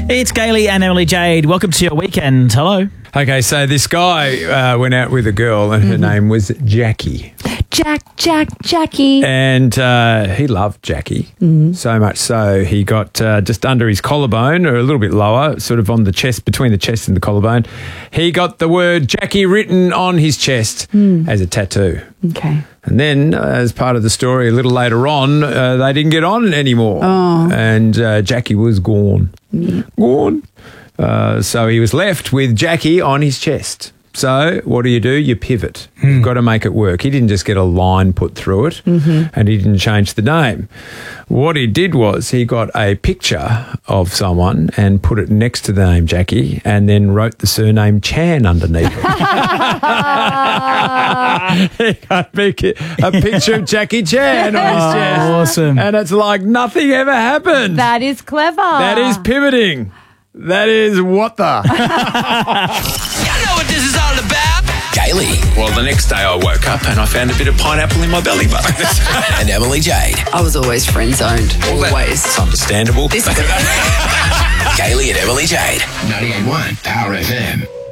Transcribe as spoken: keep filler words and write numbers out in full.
It's Gailey and Emily Jade. Welcome to your weekend. Hello. Okay, so this guy uh, went out with a girl and her mm-hmm. name was Jackie. Jack, Jack, Jackie. And uh, he loved Jackie, mm-hmm. so much so he got uh, just under his collarbone, or a little bit lower, sort of on the chest, between the chest and the collarbone, he got the word Jackie written on his chest mm. as a tattoo. Okay. And then, uh, as part of the story, a little later on, uh, they didn't get on anymore. Oh. And uh, Jackie was gone. Yeah. Gone. Uh, so he was left with Jackie on his chest. So what do you do? You pivot. Mm. You've got to make it work. He didn't just get a line put through it, mm-hmm. and he didn't change the name. What he did was he got a picture of someone and put it next to the name Jackie, and then wrote the surname Chan underneath it. He got a picture of Jackie Chan on his chest. Awesome. And it's like nothing ever happened. That is clever. That is pivoting. That is what the... You know what this is all about. Gailey. Well, the next day I woke up and I found a bit of pineapple in my belly button. And Emily Jade. I was always friend zoned. Always. It's understandable. This Gailey and Emily Jade. ninety-eight point one Power F M.